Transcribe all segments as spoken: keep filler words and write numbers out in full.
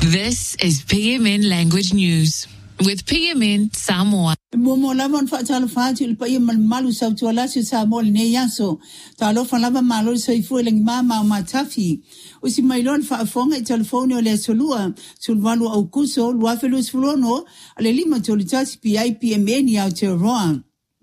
This is P M N Language News with P M N Samoa. Momo lava fa talo fati il pai mal malu sa tu ala si Samoa ne yaso talo fa lava malo so ifu le mama matafi o si mailon fa fonga i telefone o le solua sul valu au kuso lua felus fulono ale lima tolitasi P I P M N ya te roa.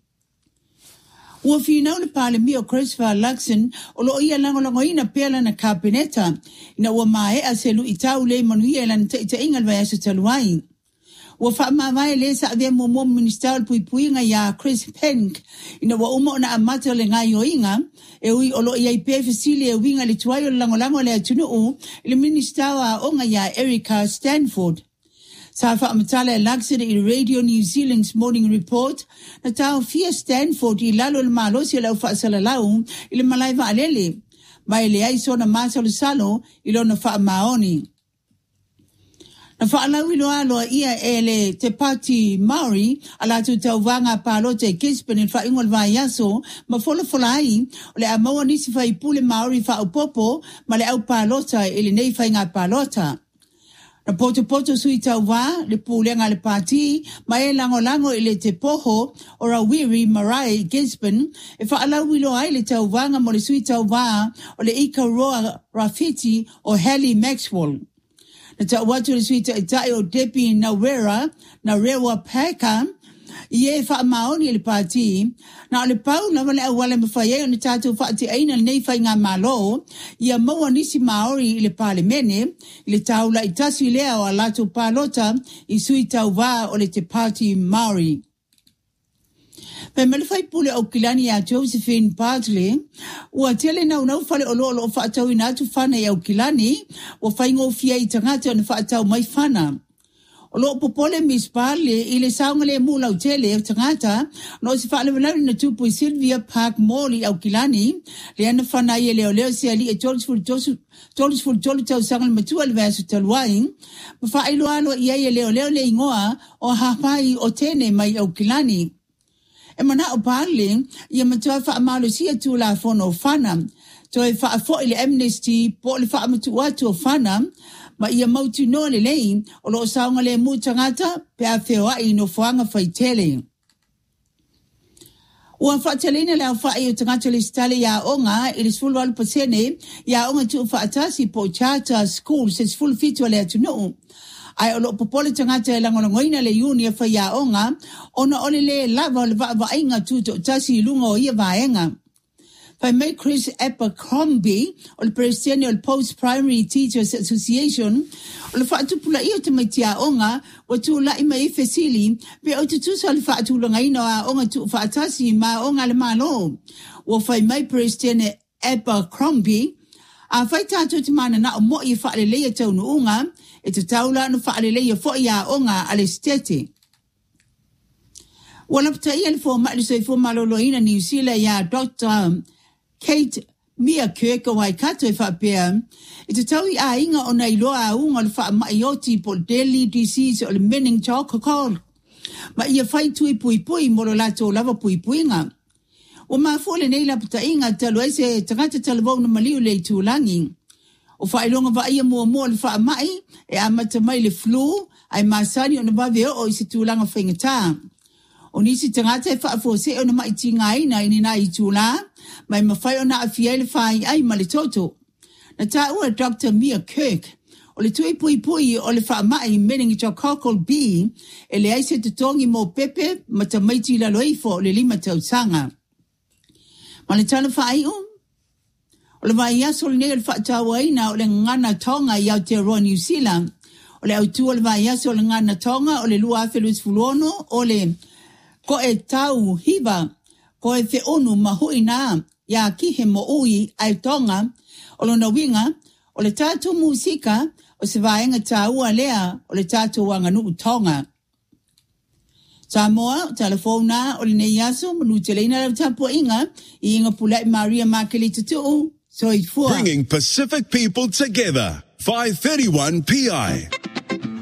Ua whina o le pale mio Christopher Luxon o lo ia lango lango ina pela na kabineta ina ua mae a selu i tau le manuia lan te ita ingal vai aso taluai. Ua wha mawai le sa avea momo ministerial pui puinga ya Chris Penk ina ua umo na amata le ngai o inga e ui o lo ia i pe fasili e winga le tuai o lango lango le atunu u le ministerial onga ya Erica Stanford. Safa amatala e Luxon i Radio New Zealand's Morning Report na tau fia Stanford i lalo le malo si lau whaasalalau i le malaiva alele. Mai le aiso na masalo salo i lo na wha maoni. Na whaalau i loa loa ia e le te pati Maori ala tu tau vanga palo te Gisborne il whaingol vai aso ma fola fola ai o le a maua nisi whai pule Maori wha upopo ma le au palota i le nei whainga palota. Na poto poto sui tau wā, le pūlenga le pāti, mai e lango lango i le te poho o Rawiri Marae Gisborne, e whaalau wilo ai le tau wanga mo le sui tau wā o le Ika Roa Rafiti o Hallie Maxwell. Na tau watu le sui tau itai o Depi Nawera, na Rewa Peka, i e wha maoni le pāti, na o le pau na wale awale mawhaie o na tātou whaati aina nei whai ngā malo, i a maua nisi Maori i le pāle mene, i le taula i tasi lea o a lato pālota i sui tau wā o le te pāti Maori. Pe mele whai pule au kilani a Josephine Bartley, ua tele nau nau whale o loo loo whaatau ina atu whana i au kilani, ua whai ngō fia i tangata o na whaatau mai whana. O lo popole Miss Bartley i le saunga le mula o tele o tangata, no si whaale walari na tupu i Sylvia Park Mall i au kilani, le ana whana i e leo leo se ali e Tolsford Tolsford Tolitau sangal matua le vasu taluai, ma wha ilo alo i e leo leo le ingoa o hapai o tene mai au kilani. E mana o Bartley, i a matua wha amalo si atu la fono o whana, to e wha afo i le amnesty po le wha amatua atu o whana, ma ia mautu no le lei o lo saunga le mu tangata pe a wheo ai no whaanga whaitele. Ua whaatelina leo whae o tangata le stale ia onga i le sfulu alu pasene ia onga tu whaatasi po charter school se sfulu fitu le atu no. Ai o lo popole tangata e langolongoina le uni a whai ia onga ona ole le lava o le wa inga tu to tasi lunga o ia vaenga. By May Chris Abercrombie, o le presidente o le Post-Primary Teachers Association, o le whaatupula i o te maitia onga, o tu la ima i fesili, pe o te tusa le whaatulanga ino a onga tu whaatasi ma onga le malo. O whai May presidente Abercrombie, a whai tātou te mana na o mo i whaaleleia taunu unga, e te taula no whaaleleia fo i a onga ale stete. Wala pata i alifo maali so i fo maloloina New Zealand ya Doctor Kate Mia Kirk o Waikato e whapea. I te tau i a inga o nei loa a unga le wha maioti po deadly disease o le meningococcal. Ma ia whai tui pui pui moro lato lava pui puinga. O maa fōle nei la pata inga talo eise tangata talavau na maliu le tūlangi. O whailonga wa ia mua mua le wha mai e amata mai le flu ai maasani o na bawe o i se tūlanga whaingataa. O nisi tangata e whaafose o na maiti ngai na ini na i tūla, mai mawhai o na awhia le whai ai ma le toto. Na tā ua Doctor Mia Kirk, o le tui pui pui o le wha mai meningococcal B, e le aise te tongi mō pepe ma ta maiti la loifo o le lima tausanga. Ma le tala whai o? O le vai aso le nea le whaatawa ina o le ngana tonga i Aotearoa New Zealand, o le autua le vai aso le ngana tonga o le lua afelus fulono o le ko e tau hiva, ko e te onu mahui nā, ia kihe mo ui ai tonga, o lo na winga, o le tātou musika, o se vaenga tāua lea, o le tātou wanganu tonga. Samoa, telefona, o le nei aso, manu te leina la tapua inga, i inga pulai Maria Makelita tuu, so i fua. Bringing Pacific people together, five thirty-one P I.